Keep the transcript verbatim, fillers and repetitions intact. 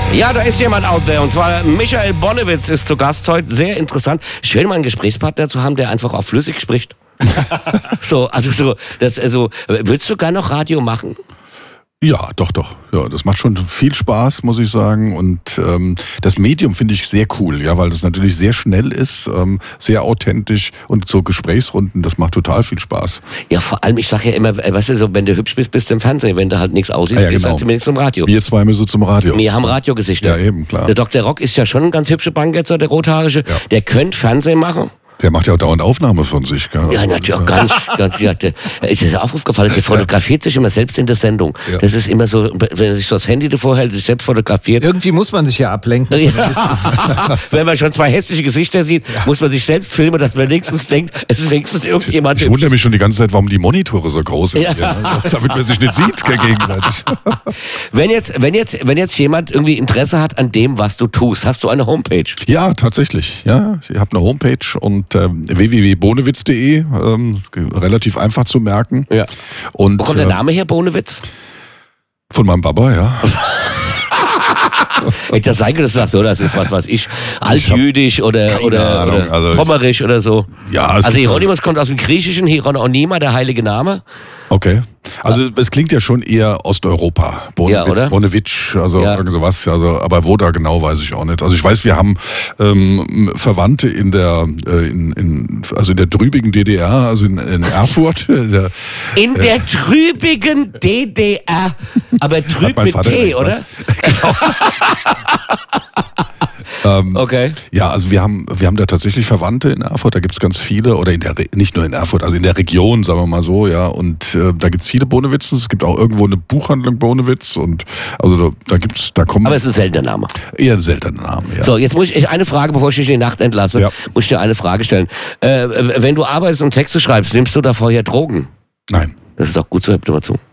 Ja, da ist jemand out there und zwar Michael Bonnewitz ist zu Gast heute. Sehr interessant. Schön, mal einen Gesprächspartner zu haben, der einfach auch flüssig spricht. so, also so, das, also, würdest du gar noch Radio machen? Ja, doch, doch. Ja, das macht schon viel Spaß, muss ich sagen. Und ähm, das Medium finde ich sehr cool, ja, weil das natürlich sehr schnell ist, ähm, sehr authentisch und so Gesprächsrunden, das macht total viel Spaß. Ja, vor allem, ich sage ja immer, weißt du, so, wenn du hübsch bist, bist du im Fernsehen. Wenn du halt nichts aussiehst, Ah, ja, bist du genau. halt zumindest im Radio. Wir zwei müssen zum Radio. Wir haben Radiogesichter. Ja, eben, klar. Der Doktor Rock ist ja schon ein ganz hübscher Banketzer, der Rothaarische. Ja. Der könnte Fernsehen machen. Der macht ja auch dauernd Aufnahme von sich. Gell? Ja, natürlich auch ganz. ganz ja, der, ist es auch aufgefallen, der fotografiert sich immer selbst in der Sendung. Ja. Das ist immer so, wenn er sich so das Handy davor hält, sich selbst fotografiert. Irgendwie muss man sich ja ablenken. Ja. Wenn man schon zwei hässliche Gesichter sieht, ja. muss man sich selbst filmen, dass man wenigstens denkt, es ist wenigstens irgendjemand. Ich wundere mich schon die ganze Zeit, warum die Monitore so groß sind. Ja. Hier, damit man sich nicht sieht gegenseitig. Wenn jetzt, wenn, jetzt, wenn jetzt jemand irgendwie Interesse hat an dem, was du tust, hast du eine Homepage? Ja, tatsächlich. Ja, ich habe eine Homepage und ähm, w w w punkt bonewitz punkt de, ähm, relativ einfach zu merken. Ja. Und, wo kommt der Name her, Bonewitz? Von meinem Papa, ja. Hätte das sein können, dass du sagst, so, das ist was, was ich, altjüdisch oder, oder, oder also pommerisch oder so. Ja, also Hieronymus kommt aus dem Griechischen, Hieronima, der heilige Name. Okay. Also es klingt ja schon eher Osteuropa. Bonewitz, ja, oder? Bonewitsch, also ja. irgend sowas. Also, aber wo da genau, weiß ich auch nicht. Also ich weiß, wir haben ähm, Verwandte in der, äh, in, in, also in der trübigen D D R, also in, in Erfurt. Der, in der äh, trübigen D D R, aber trüb mit T, oder? Genau. Ähm, okay. Ja, also wir haben, wir haben da tatsächlich Verwandte in Erfurt, da gibt es ganz viele, oder in der Re- nicht nur in Erfurt, also in der Region, sagen wir mal so, ja, und äh, da gibt es viele Bonewitzen, es gibt auch irgendwo eine Buchhandlung Bonewitz und also da, da gibt's, da kommen... Aber es ist ein seltener Name. Eher ein seltener Name, ja. So, jetzt muss ich eine Frage, bevor ich dich in die Nacht entlasse, ja. muss ich dir eine Frage stellen. Äh, wenn du arbeitest und Texte schreibst, nimmst du da vorher Drogen? Nein. Das ist doch gut, so hört mal zu.